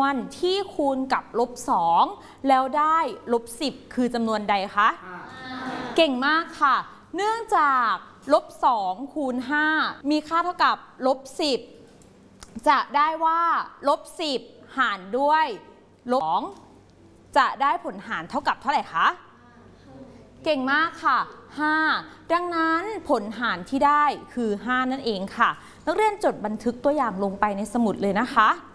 วนที่คูณกับ-2แล้วได้-10คือจำนวนใดคะเก่งมากค่ะเนื่องจาก-2คูณ5มีค่าเท่ากับ-10จะได้ว่า-10หารด้วย-2จะได้ผลหารเท่ากับเท่าไหร่คะเก่งมากค่ะ5ดังนั้นผลหารที่ได้คือ5นั่นเองค่ะนักเรียนจดบันทึกตัวอย่างลงไปในสมุดเลยนะคะ